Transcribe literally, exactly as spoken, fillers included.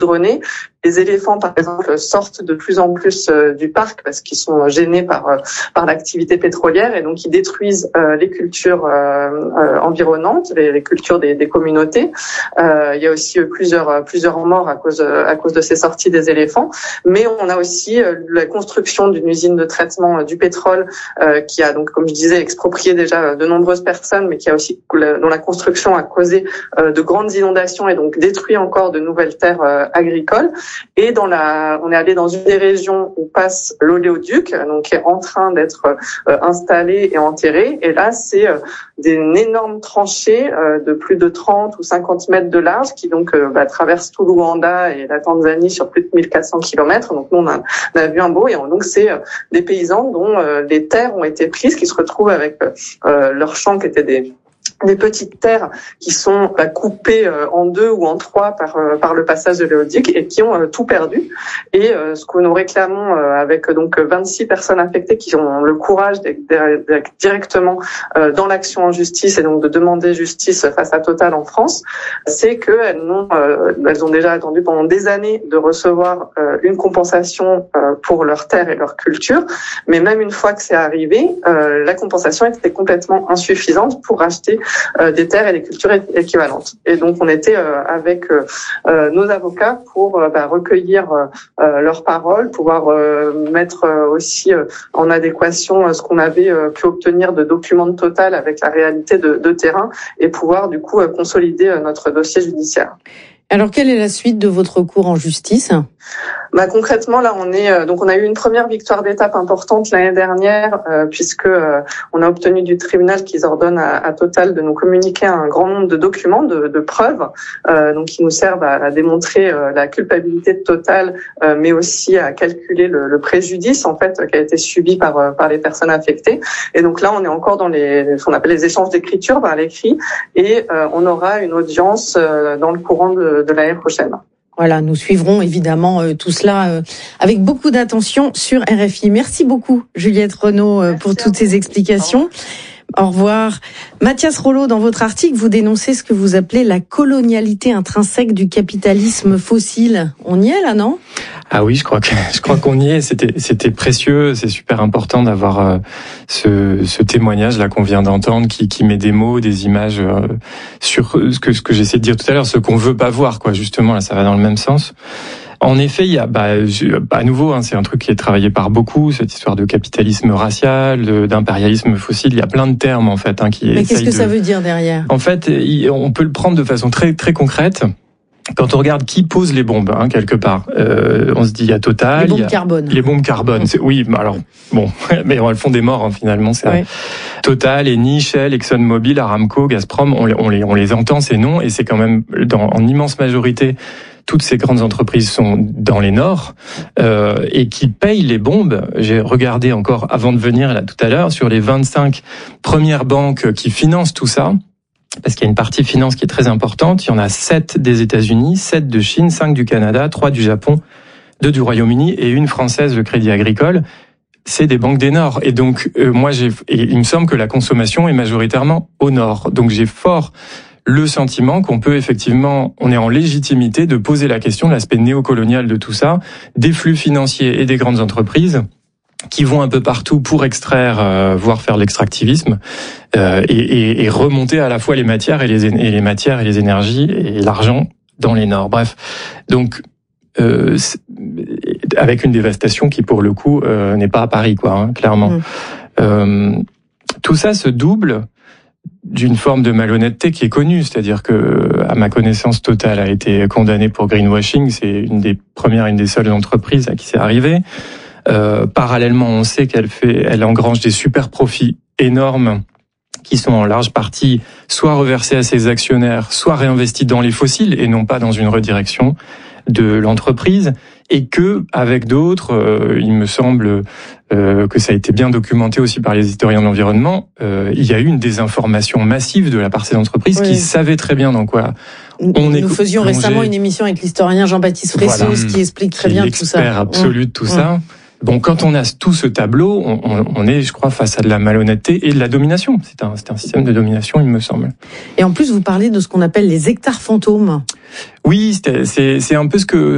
goudronnée. Les éléphants, par exemple, sortent de plus en plus euh, du parc parce qu'ils sont gênés par euh, par l'activité pétrolière et donc ils détruisent euh, les cultures euh, euh, environnantes, les, les cultures des, des communautés. Euh, il y a aussi euh, plusieurs plusieurs morts à cause euh, à cause de ces sorties des éléphants. Mais on a aussi euh, la construction d'une usine de traitement euh, du pétrole euh, qui a donc, comme je disais, exproprié déjà de nombreuses personnes, mais qui a aussi dont la construction a causé euh, de grandes inondations et donc détruit encore de nouvelles terres euh, agricoles. Et dans la, on est allé dans une des régions où passe l'oléoduc, donc qui est en train d'être euh, installé et enterré. Et là, c'est euh, des énormes tranchées euh, de plus de trente ou cinquante mètres de large qui donc euh, bah, traversent tout l'Ouganda et la Tanzanie sur plus de mille quatre cents kilomètres. Donc nous, on a, on a vu un beau. Et donc c'est euh, des paysans dont euh, les terres ont été prises, qui se retrouvent avec euh, leurs champs qui étaient des des petites terres qui sont bah, coupées euh, en deux ou en trois par euh, par le passage de l'éoduc et qui ont euh, tout perdu. Et euh, ce que nous réclamons euh, avec donc vingt-six personnes affectées qui ont le courage d'être, d'être directement euh, dans l'action en justice et donc de demander justice face à Total en France, c'est qu'elles n'ont euh, elles ont déjà attendu pendant des années de recevoir euh, une compensation euh, pour leurs terres et leur culture, mais même une fois que c'est arrivé, euh, la compensation était complètement insuffisante pour acheter Euh, des terres et des cultures équivalentes. Et donc on était euh, avec euh, euh, nos avocats pour euh, bah, recueillir euh, leurs paroles, pouvoir euh, mettre euh, aussi euh, en adéquation euh, ce qu'on avait euh, pu obtenir de documents de Total avec la réalité de, de terrain et pouvoir du coup euh, consolider euh, notre dossier judiciaire. Alors, quelle est la suite de votre recours en justice ? Bah concrètement là on est euh, donc on a eu une première victoire d'étape importante l'année dernière euh, puisque euh, on a obtenu du tribunal qu'ils ordonnent à, à Total de nous communiquer un grand nombre de documents, de, de preuves, euh, donc qui nous servent à, à démontrer euh, la culpabilité de Total, euh, mais aussi à calculer le, le préjudice en fait qui a été subi par euh, par les personnes affectées. Et donc là on est encore dans les ce qu'on appelle les échanges d'écriture par l'écrit et euh, on aura une audience euh, dans le courant de, de l'année prochaine. Voilà, nous suivrons évidemment euh, tout cela euh, avec beaucoup d'attention sur R F I. Merci beaucoup Juliette Renaud euh, pour toutes ces explications. Au revoir. Mathias Rollo, dans votre article, vous dénoncez ce que vous appelez la colonialité intrinsèque du capitalisme fossile. On y est là, non ? Ah oui, je crois que je crois qu'on y est. C'était c'était précieux. C'est super important d'avoir euh, ce ce témoignage là qu'on vient d'entendre, qui qui met des mots, des images euh, sur ce que ce que j'essaie de dire tout à l'heure, ce qu'on veut pas voir, quoi. Justement, là, ça va dans le même sens. En effet, il y a, bah, à nouveau, hein, c'est un truc qui est travaillé par beaucoup, cette histoire de capitalisme racial, de, d'impérialisme fossile. Il y a plein de termes, en fait, hein, qui. Mais qu'est-ce que de... ça veut dire derrière ? En fait, on peut le prendre de façon très très concrète. Quand on regarde qui pose les bombes, hein, quelque part, euh, on se dit il y a Total, les bombes il y a carbone. Les bombes carbone, c'est, oui, alors bon, mais elles font des morts hein, finalement. C'est oui. Total, Eni, Shell, ExxonMobil, Aramco, Gazprom, on les on les on les entend ces noms et c'est quand même dans en immense majorité. Toutes ces grandes entreprises sont dans les Nords euh, et qui payent les bombes. J'ai regardé encore avant de venir là tout à l'heure sur les vingt-cinq premières banques qui financent tout ça. Parce qu'il y a une partie finance qui est très importante. Il y en a sept des États-Unis, sept de Chine, cinq du Canada, trois du Japon, deux du Royaume-Uni et une française, le Crédit Agricole. C'est des banques des Nords. Et donc, euh, moi, j'ai, et il me semble que la consommation est majoritairement au Nord. Donc, j'ai fort le sentiment qu'on peut effectivement, on est en légitimité de poser la question de l'aspect néocolonial de tout ça, des flux financiers et des grandes entreprises qui vont un peu partout pour extraire, euh, voire faire l'extractivisme, euh, et, et, et remonter à la fois les matières et les, et les matières et les énergies et l'argent dans les Nords. Bref, donc euh, avec une dévastation qui pour le coup euh, n'est pas à Paris, quoi, hein, clairement. Mmh. Euh, tout ça se double d'une forme de malhonnêteté qui est connue, c'est-à-dire que, à ma connaissance, Total a été condamné pour greenwashing. C'est une des premières, une des seules entreprises à qui c'est arrivé. Euh, parallèlement, on sait qu'elle fait, elle engrange des super profits énormes qui sont en large partie soit reversés à ses actionnaires, soit réinvestis dans les fossiles et non pas dans une redirection de l'entreprise. Et que, avec d'autres, euh, il me semble euh, que ça a été bien documenté aussi par les historiens de l'environnement, euh, il y a eu une désinformation massive de la part de ces entreprises oui. qui savaient très bien dans quoi on est. Nous faisions plongé. récemment une émission avec l'historien Jean-Baptiste Fressos voilà. qui explique très qui bien tout ça. L'expert absolu de tout mmh. ça. Bon, quand on a tout ce tableau, on, on, on est, je crois, face à de la malhonnêteté et de la domination. C'est un, c'est un système de domination, il me semble. Et en plus, vous parlez de ce qu'on appelle les hectares fantômes. Oui, c'est, c'est, c'est un peu ce que